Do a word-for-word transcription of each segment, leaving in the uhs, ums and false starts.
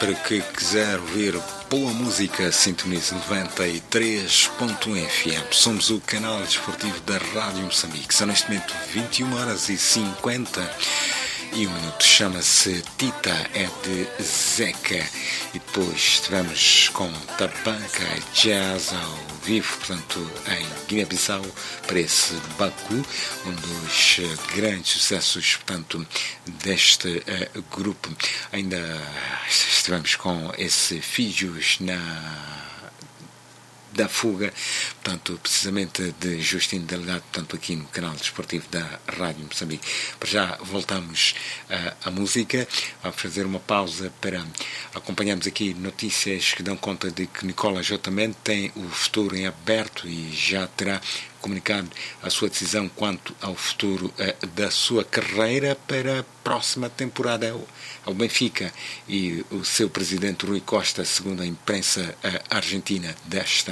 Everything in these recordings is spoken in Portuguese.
sempre que quiser ouvir boa música, sintonize noventa e três ponto um F M. Somos o canal desportivo da Rádio Moçambique. São neste momento vinte e uma horas e cinquenta e um minutos. Chama-se Tita, é de Zeca. E depois estivemos com Tabanca Jazz ao vivo, portanto, em Guiné-Bissau, para esse Baku, um dos grandes sucessos, portanto, deste uh, grupo. Ainda estivemos com esse Fijos na da fuga, portanto, precisamente de Justino Delegado, portanto, aqui no canal desportivo da Rádio Moçambique. Para já voltamos uh, à música, vamos fazer uma pausa para acompanharmos aqui notícias que dão conta de que Nicola Otamendi tem o futuro em aberto e já terá comunicado a sua decisão quanto ao futuro uh, da sua carreira para a próxima temporada ao Benfica, e o seu presidente Rui Costa, segundo a imprensa uh, argentina desta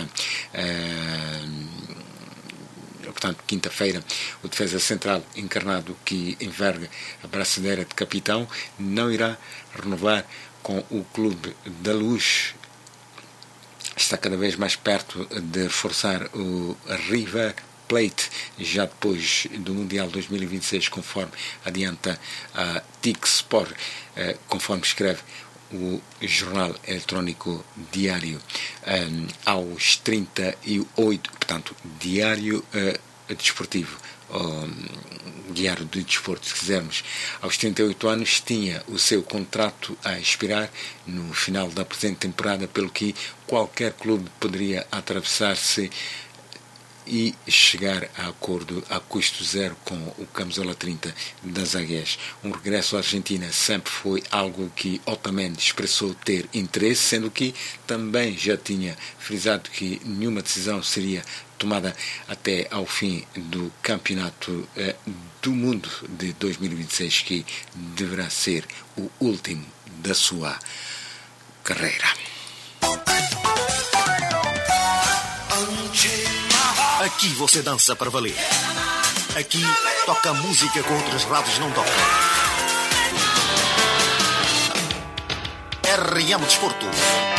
uh, portanto, quinta-feira, o defesa central encarnado que enverga a braçadeira de capitão não irá renovar com o Clube da Luz. Está cada vez mais perto de reforçar o River Plate, já depois do Mundial dois mil e vinte e seis, conforme adianta a T I C Sport, eh, conforme escreve o jornal eletrónico Diário, eh, aos trinta e oito, portanto, Diário eh, Desportivo, ou Diário de Desporto, se quisermos, aos trinta e oito anos, tinha o seu contrato a expirar no final da presente temporada, pelo que qualquer clube poderia atravessar-se e chegar a acordo a custo zero com o camisola trinta das Águias. Um regresso à Argentina sempre foi algo que Otamendi expressou ter interesse, sendo que também já tinha frisado que nenhuma decisão seria tomada até ao fim do Campeonato eh, do Mundo de dois mil e vinte e seis, que deverá ser o último da sua carreira. Aqui você dança para valer. Aqui toca música que outras rádios não tocam. R M Desporto.